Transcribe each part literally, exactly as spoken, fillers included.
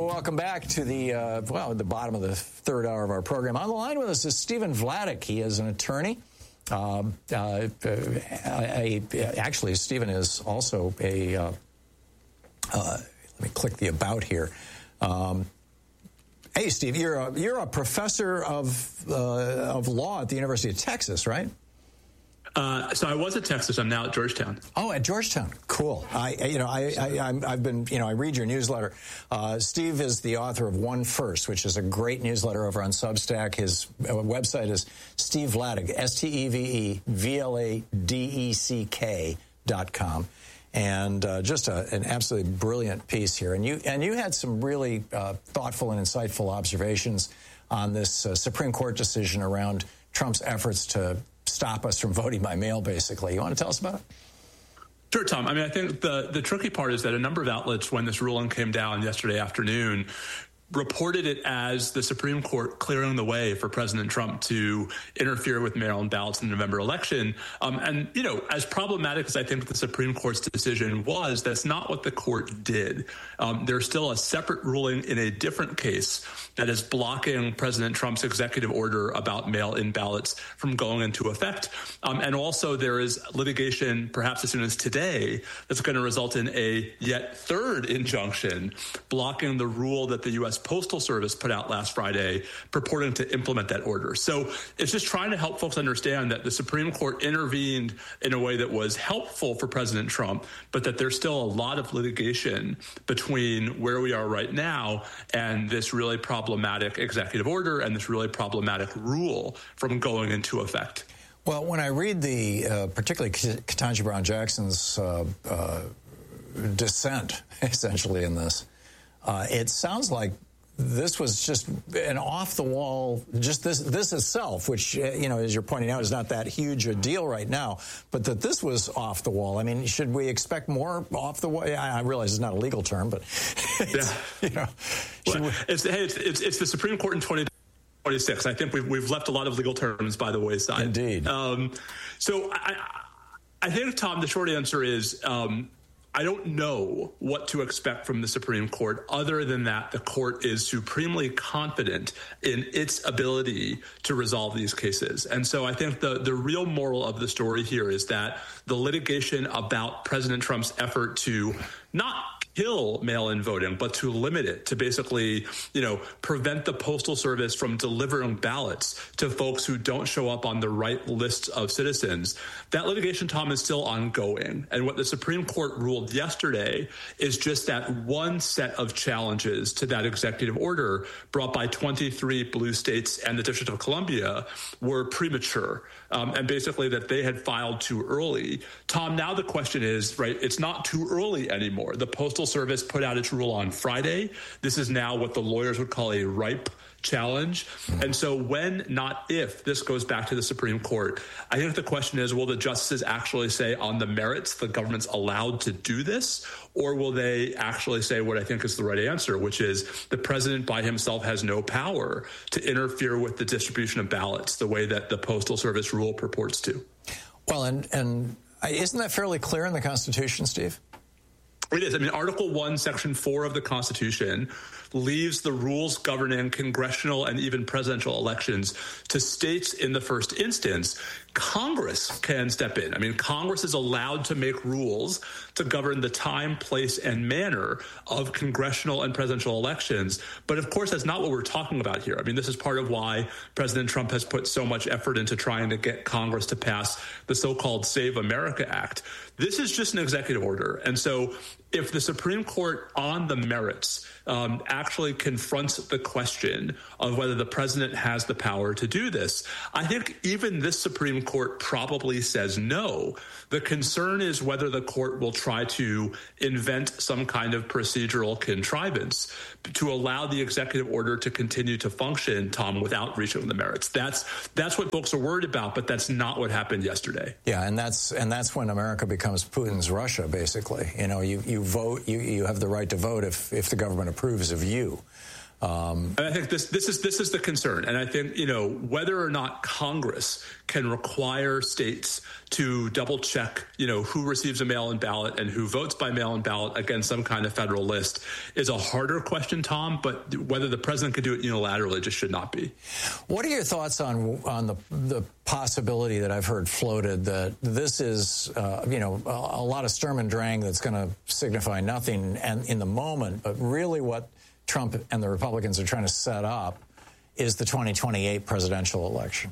welcome back to the, uh, well, the bottom of the third hour of our program. On the line with us is Stephen Vladeck. He is an attorney. Um, uh, a, a, actually, Stephen is also a, uh, uh, let me click the about here. Um, hey, Steve, you're a, you're a professor of, uh, of law at the University of Texas, right? Uh, so I was at Texas. I'm now at Georgetown. Oh, at Georgetown. Cool. I, you know, I, I, I'm, I've been, you know, I read your newsletter. Uh, Steve is the author of One First, which is a great newsletter over on Substack. His uh, website is Steve Vladeck, S T E V E V L A D E C K dot com. And uh, just a, an absolutely brilliant piece here. And you, and you had some really uh, thoughtful and insightful observations on this uh, Supreme Court decision around Trump's efforts to stop us from voting by mail, basically. You want to tell us about it? Sure, Tom. I mean, I think the, the tricky part is that a number of outlets, when this ruling came down yesterday afternoon, reported it as the Supreme Court clearing the way for President Trump to interfere with mail-in ballots in the November election. Um, and, you know, as problematic as I think the Supreme Court's decision was, that's not what the court did. Um, there's still a separate ruling in a different case that is blocking President Trump's executive order about mail-in ballots from going into effect. Um, and also there is litigation, perhaps as soon as today, that's going to result in a yet third injunction blocking the rule that the U S Postal Service put out last Friday purporting to implement that order. So it's just trying to help folks understand that the Supreme Court intervened in a way that was helpful for President Trump, but that there's still a lot of litigation between where we are right now and this really problematic executive order and this really problematic rule from going into effect. Well, when I read the, uh, particularly Ketanji Brown Jackson's uh, uh, dissent, essentially, in this, uh, it sounds like this was just an off-the-wall, just this this itself, which, you know, as you're pointing out, is not that huge a deal right now, but that this was off the wall. I mean, should we expect more off the wall? I realize it's not a legal term, but, it's, yeah. you know. Well, we, it's, hey, it's, it's, it's the Supreme Court in twenty twenty-six. I think we've, we've left a lot of legal terms by the wayside. Indeed. Um, so I, I think, Tom, the short answer is um, I don't know what to expect from the Supreme Court other than that the court is supremely confident in its ability to resolve these cases. And so I think the, the real moral of the story here is that the litigation about President Trump's effort to not kill mail-in voting, but to limit it, to basically, you know, prevent the Postal Service from delivering ballots to folks who don't show up on the right lists of citizens. That litigation, Tom, is still ongoing. And what the Supreme Court ruled yesterday is just that one set of challenges to that executive order brought by twenty-three blue states and the District of Columbia were premature, um, and basically that they had filed too early. Tom, now the question is, right, it's not too early anymore. The Postal Service put out its rule on Friday. This is now what the lawyers would call a ripe challenge. And so when, not if, this goes back to the Supreme Court, I think the question is, will the justices actually say on the merits the government's allowed to do this? Or will they actually say what I think is the right answer, which is the president by himself has no power to interfere with the distribution of ballots the way that the Postal Service rule purports to? Well, and, and isn't that fairly clear in the Constitution, Steve? It is. I mean, Article one, Section four of the Constitution leaves the rules governing congressional and even presidential elections to states in the first instance. Congress can step in. I mean, Congress is allowed to make rules to govern the time, place, and manner of congressional and presidential elections. But of course, that's not what we're talking about here. I mean, this is part of why President Trump has put so much effort into trying to get Congress to pass the so-called Save America Act. This is just an executive order. And so if the Supreme Court on the merits um, actually confronts the question of whether the president has the power to do this, I think even this Supreme Court probably says no. The concern is whether the court will try to invent some kind of procedural contrivance to allow the executive order to continue to function, Tom, without reaching the merits. That's that's what folks are worried about, but that's not what happened yesterday. Yeah, and that's and that's when America becomes Putin's Russia, basically. You know, you, you vote, you, you have the right to vote if, if the government approves of you. Um, and I think this this is this is the concern. And I think, you know, whether or not Congress can require states to double check, you know, who receives a mail-in ballot and who votes by mail-in ballot against some kind of federal list is a harder question, Tom. But whether the president could do it unilaterally just should not be. What are your thoughts on on the the possibility that I've heard floated that this is, uh, you know, a, a lot of Sturm and Drang that's going to signify nothing and in the moment, but really what Trump and the Republicans are trying to set up is the twenty twenty-eight presidential election?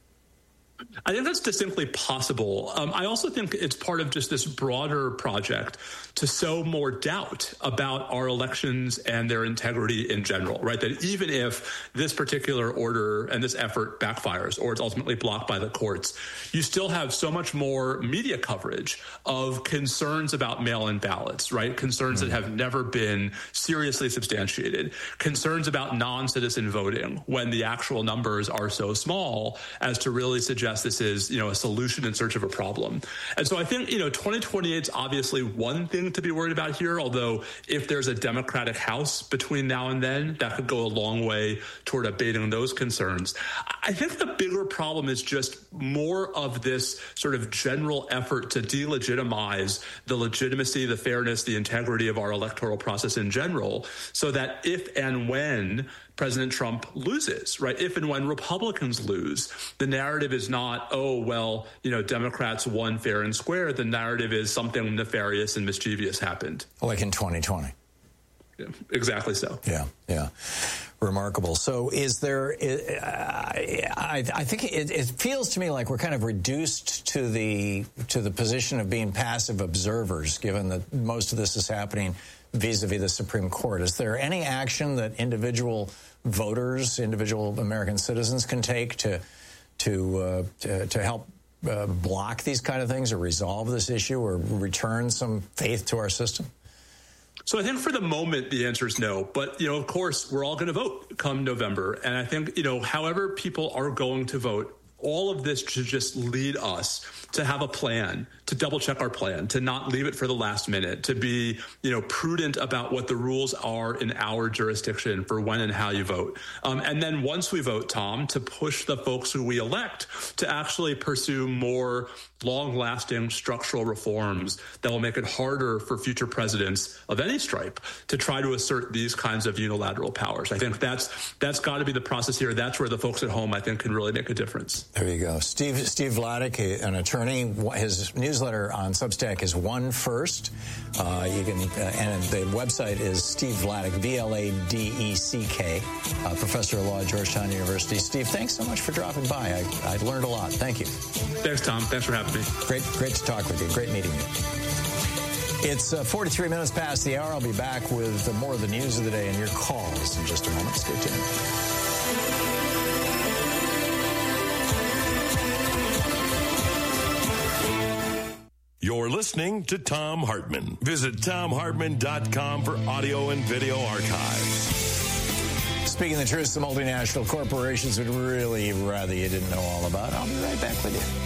I think that's distinctly possible. Um, I also think it's part of just this broader project to sow more doubt about our elections and their integrity in general, right? That even if this particular order and this effort backfires or it's ultimately blocked by the courts, you still have so much more media coverage of concerns about mail-in ballots, right? Concerns mm-hmm. that have never been seriously substantiated, concerns about non-citizen voting when the actual numbers are so small as to really suggest this is, you know, a solution in search of a problem. And so I think, you know, twenty twenty-eight is obviously one thing to be worried about here, although if there's a Democratic House between now and then, that could go a long way toward abating those concerns. I think the bigger problem is just more of this sort of general effort to delegitimize the legitimacy, the fairness, the integrity of our electoral process in general, so that if and when President Trump loses, right? If and when Republicans lose, the narrative is not, oh, well, you know, Democrats won fair and square. The narrative is something nefarious and mischievous happened. Like in twenty twenty. Yeah, exactly so. Yeah, yeah. Remarkable. So is there, uh, I, I think it, it feels to me like we're kind of reduced to the to the position of being passive observers, given that most of this is happening vis-a-vis the Supreme Court. Is there any action that individual voters, individual American citizens can take to to uh, to, to help uh, block these kind of things or resolve this issue or return some faith to our system? So I think for the moment, the answer is no. But, you know, of course, we're all going to vote come November. And I think, you know, however people are going to vote, all of this should just lead us to have a plan, to double check our plan, to not leave it for the last minute, to be, you know, prudent about what the rules are in our jurisdiction for when and how you vote. Um, and then once we vote, Tom, to push the folks who we elect to actually pursue more long-lasting structural reforms that will make it harder for future presidents of any stripe to try to assert these kinds of unilateral powers. I think that's that's got to be the process here. That's where the folks at home, I think, can really make a difference. There you go. Steve Steve Vladeck, an attorney. His newsletter on Substack is One First. Uh, you can, uh, and the website is Steve Vladeck, V L A D E C K, uh, professor of law at Georgetown University. Steve, thanks so much for dropping by. I, I learned a lot. Thank you. Thanks, Tom. Thanks for having me. Great, great to talk with you. Great meeting you. It's uh, forty-three minutes past the hour. I'll be back with uh, more of the news of the day and your calls in just a moment. Stay tuned. You're listening to Thom Hartmann. Visit Thom Hartmann dot com for audio and video archives. Speaking the truth, some multinational corporations would really rather you didn't know all about. I'll be right back with you.